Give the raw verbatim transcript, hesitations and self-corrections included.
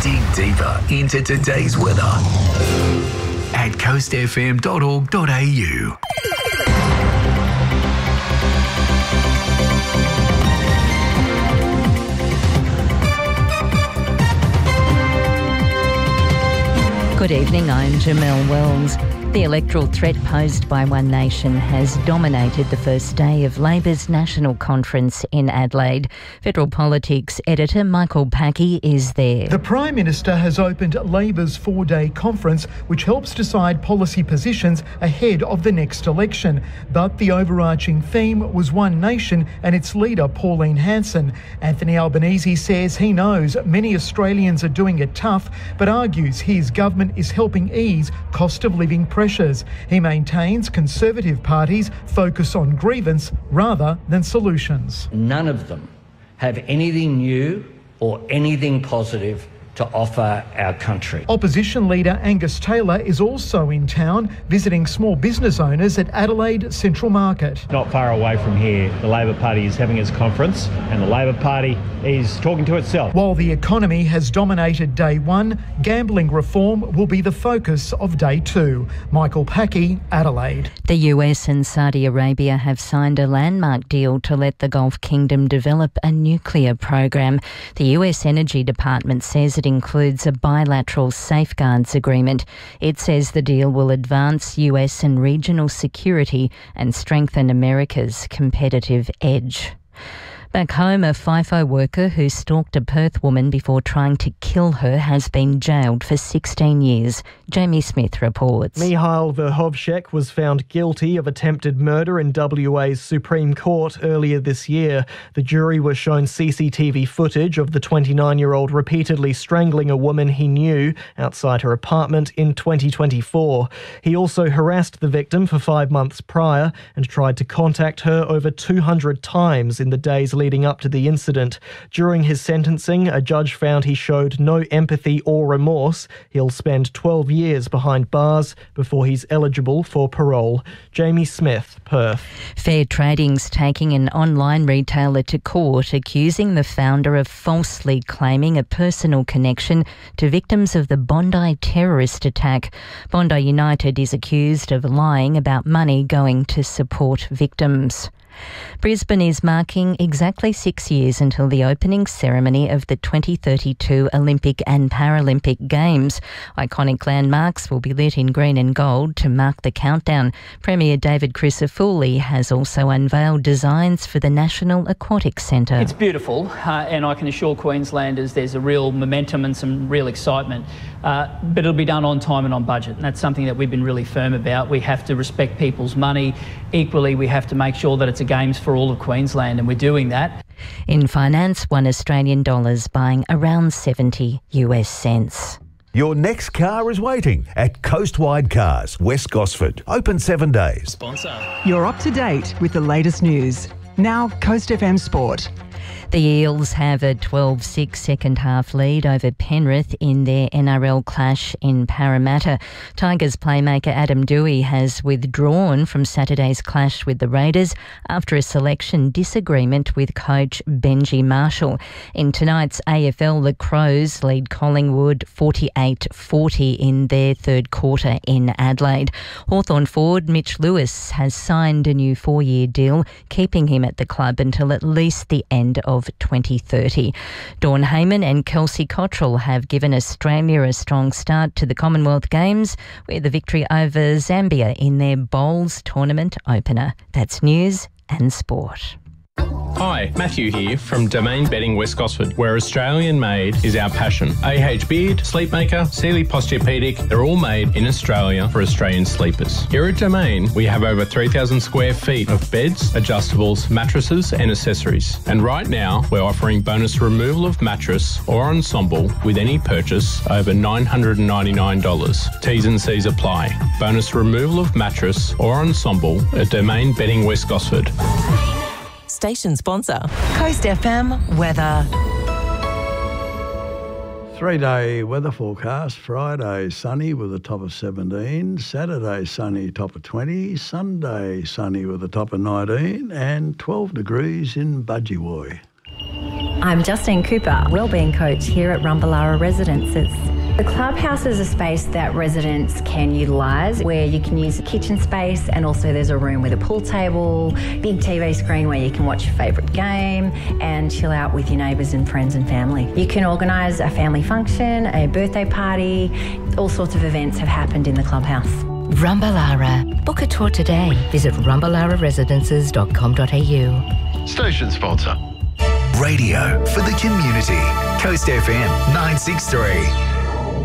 Dig deeper into today's weather at coast f m dot org dot a u. Good evening, I'm Jamelle Wells. The electoral threat posed by One Nation has dominated the first day of Labor's National Conference in Adelaide. Federal Politics editor Michael Packey is there. The Prime Minister has opened Labor's four-day conference, which helps decide policy positions ahead of the next election. But the overarching theme was One Nation and its leader, Pauline Hanson. Anthony Albanese says he knows many Australians are doing it tough, but argues his government is helping ease cost of living pressures. He maintains Conservative parties focus on grievance rather than solutions. None of them have anything new or anything positive to offer our country. Opposition leader Angus Taylor is also in town visiting small business owners at Adelaide Central Market. Not far away from here, the Labor Party is having its conference and the Labor Party is talking to itself. While the economy has dominated day one, gambling reform will be the focus of day two. Michael Packey, Adelaide. The U S and Saudi Arabia have signed a landmark deal to let the Gulf Kingdom develop a nuclear program. The U S Energy Department says it includes a bilateral safeguards agreement. It says the deal will advance U S and regional security and strengthen America's competitive edge. Back home, a FIFO worker who stalked a Perth woman before trying to kill her has been jailed for sixteen years. Jamie Smith reports. Mihail Verhovshek was found guilty of attempted murder in W A's Supreme Court earlier this year. The jury was shown C C T V footage of the twenty-nine-year-old repeatedly strangling a woman he knew outside her apartment in twenty twenty-four. He also harassed the victim for five months prior and tried to contact her over two hundred times in the days leading up to the incident. During his sentencing, a judge found he showed no empathy or remorse. He'll spend twelve years behind bars before he's eligible for parole. Jamie Smith, Perth. Fair Trading's taking an online retailer to court, accusing the founder of falsely claiming a personal connection to victims of the Bondi terrorist attack. Bondi United is accused of lying about money going to support victims. Brisbane is marking exactly six years until the opening ceremony of the twenty thirty-two Olympic and Paralympic Games. Iconic landmarks will be lit in green and gold to mark the countdown. Premier David Crisafulli has also unveiled designs for the National Aquatic Centre. It's beautiful, uh, and I can assure Queenslanders there's a real momentum and some real excitement, uh, but it'll be done on time and on budget, and that's something that we've been really firm about. We have to respect people's money. Equally, we have to make sure that it's a Games for all of Queensland, and we're doing that. In finance, one Australian dollar's buying around seventy U S cents. Your next car is waiting at Coastwide Cars, West Gosford. Open seven days. Sponsor. You're up to date with the latest news. Now, Coast F M Sport. The Eels have a twelve six second half lead over Penrith in their N R L clash in Parramatta. Tigers playmaker Adam Doueihi has withdrawn from Saturday's clash with the Raiders after a selection disagreement with coach Benji Marshall. In tonight's A F L, the Crows lead Collingwood forty-eight forty in their third quarter in Adelaide. Hawthorn forward Mitch Lewis has signed a new four-year deal, keeping him at the club until at least the end of twenty thirty. Dawn Heyman and Kelsey Cottrell have given Australia a strong start to the Commonwealth Games with a victory over Zambia in their Bowls tournament opener. That's news and sport. Hi, Matthew here from Domain Bedding West Gosford, where Australian made is our passion. A H Beard, Sleepmaker, Sealy Posturepedic, they're all made in Australia for Australian sleepers. Here at Domain, we have over three thousand square feet of beds, adjustables, mattresses and accessories. And right now, we're offering bonus removal of mattress or ensemble with any purchase over nine hundred ninety-nine dollars. T's and C's apply. Bonus removal of mattress or ensemble at Domain Bedding West Gosford. Station sponsor. Coast F M weather. Three-day weather forecast. Friday sunny with a top of seventeen. Saturday sunny, top of twenty. Sunday sunny with a top of nineteen. And twelve degrees in Budgewoi. I'm Justine Cooper, Wellbeing Coach here at Rumballara Residences. The clubhouse is a space that residents can utilise, where you can use a kitchen space, and also there's a room with a pool table, big T V screen where you can watch your favourite game and chill out with your neighbours and friends and family. You can organise a family function, a birthday party, all sorts of events have happened in the clubhouse. Rumballara. Book a tour today. Visit rumballara residences dot com dot a u. Station sponsor. Radio for the community. Coast F M nine six three.